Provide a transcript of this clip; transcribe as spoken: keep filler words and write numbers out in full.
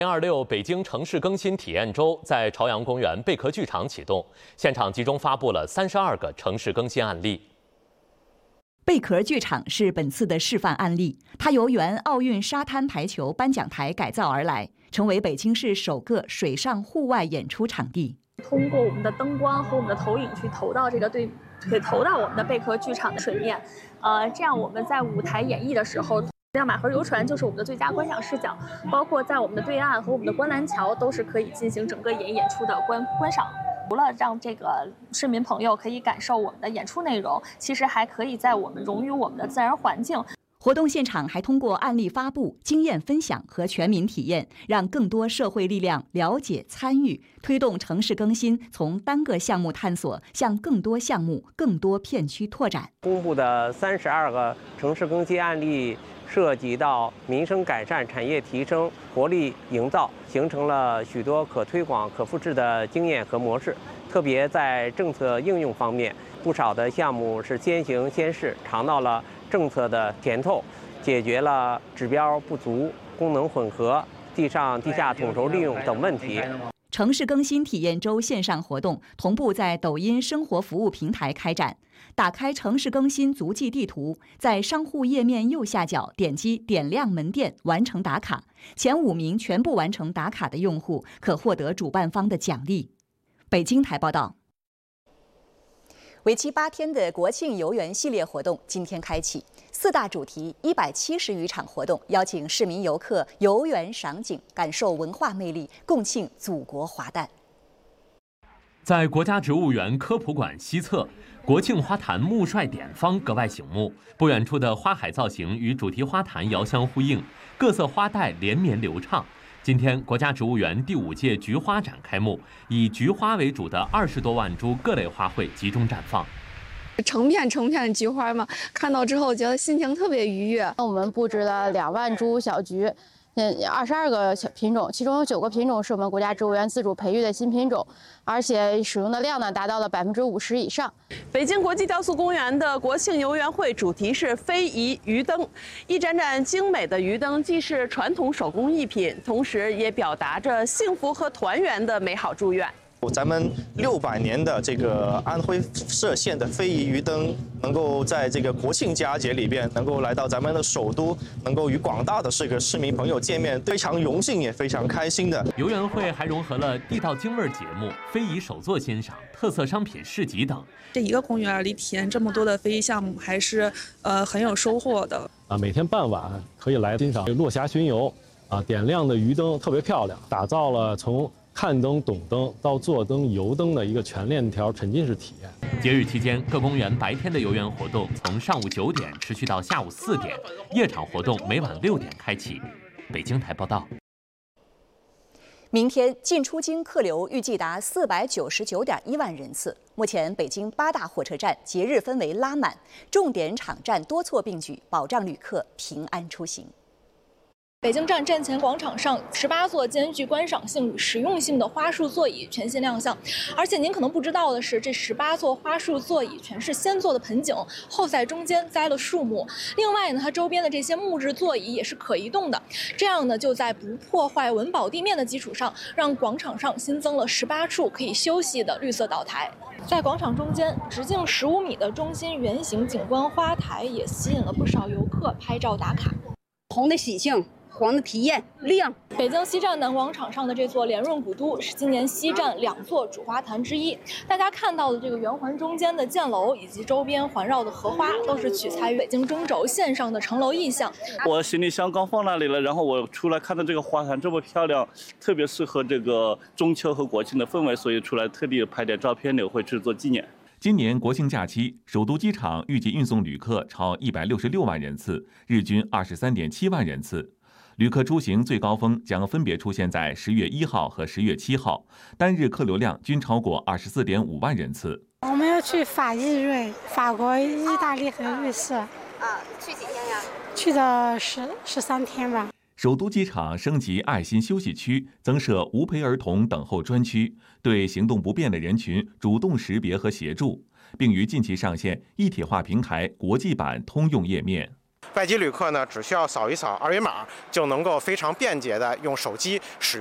二零二六北京城市更新体验周在朝阳公园贝壳剧场启动，现场集中发布了三十二个城市更新案例。 贝壳剧场是本次的示范案例，它由原奥运沙滩排球颁奖台改造而来，成为北京市首个水上户外演出场地。 通过我们的灯光和我们的投影去投到这个对，给投到我们的贝壳剧场的水面，呃，这样我们在舞台演绎的时候。亮马河游船就是我们的最佳观赏视角，包括在我们的对岸和我们的观澜桥都是可以进行整个演演出的观观赏。除了让这个市民朋友可以感受我们的演出内容，其实还可以在我们融于我们的自然环境。 活动现场还通过案例发布、经验分享和全民体验，让更多社会力量了解、参与，推动城市更新从单个项目探索向更多项目、更多片区拓展。 公布的三十二个城市更新案例。涉及到民生改善、产业提升、活力营造，形成了许多可推广、可复制的经验和模式。特别在政策应用方面，不少的项目是先行先试，尝到了政策的甜头，解决了指标不足、功能混合、地上地下统筹利用等问题。 城市更新体验周线上活动同步在抖音生活服务平台开展。打开城市更新足迹地图，在商户页面右下角点击点亮门店完成打卡，前五名全部完成打卡的用户可获得主办方的奖励。北京台报道。为期八天的国庆游园系列活动今天开启，四大主题一百七十余场活动，邀请市民游客游园赏景，感受文化魅力，共庆祖国华诞。 在国家植物园科普馆西侧，国庆花坛木帅典方格外醒目，不远处的花海造型与主题花坛遥相呼应，各色花带连绵流畅。今天，国家植物园第五届菊花展开幕，以菊花为主的二十多万株各类花卉集中绽放。 成片成片的菊花嘛，看到之后觉得心情特别愉悦。 我们布置了两万株小菊。嗯，二十二个小品种，其中有九个品种是我们国家植物园自主培育的新品种，而且使用的量呢达到了百分之五十以上。 北京国际雕塑公园的国庆游园会主题是非遗鱼灯，一盏盏精美的鱼灯既是传统手工艺品，同时也表达着幸福和团圆的美好祝愿。 咱们六百年的这个安徽歙县的非遗鱼灯，能够在这个国庆佳节里边，能够来到咱们的首都，能够与广大的这个市民朋友见面，非常荣幸也非常开心的。 游园会还融合了地道京味节目、非遗手作欣赏、特色商品市集等。 这一个公园里体验这么多的非遗项目，还是呃很有收获的。 啊，每天傍晚可以来欣赏落霞巡游，啊，点亮的鱼灯特别漂亮，打造了从看灯、懂灯到做灯、游灯的一个全链条沉浸式体验。 节日期间，各公园白天的游园活动从上午九点持续到下午四点，夜场活动每晚六点开启。北京台报道。 明天进出京客流预计达四百九十九点一万人次。目前，北京八大火车站节日氛围拉满，重点场站多措并举，保障旅客平安出行。 北京站站前广场上，十八座兼具观赏性与实用性的花束座椅全新亮相。而且您可能不知道的是，这十八座花束座椅全是先做的盆景，后在中间栽了树木。另外呢，它周边的这些木质座椅也是可移动的，这样呢，就在不破坏文保地面的基础上，让广场上新增了十八处可以休息的绿色岛台。在广场中间，直径十五米的中心圆形景观花台也吸引了不少游客拍照打卡。 红的喜庆，黄的体验，亮。 北京西站南广场上的这座连润古都是今年西站两座主花坛之一。大家看到的这个圆环中间的箭楼以及周边环绕的荷花，都是取材于北京中轴线上的城楼意象。 我行李箱刚放那里了，然后我出来看到这个花坛这么漂亮，特别适合这个中秋和国庆的氛围，所以出来特地拍点照片留回去做纪念。 今年国庆假期，首都机场预计运送旅客超一百六十六万人次，日均二十三点七万人次。旅客出行最高峰将分别出现在十月一号和十月七号，单日客流量均超过二十四点五万人次。 我们要去法意瑞，法国、意大利和瑞士。 啊，去几天呀？ 去了十十三天吧。 首都机场升级爱心休息区，增设无陪儿童等候专区，对行动不便的人群主动识别和协助，并于近期上线一体化平台国际版通用页面。 外籍旅客呢，只需要扫一扫二维码，就能够非常便捷的用手机使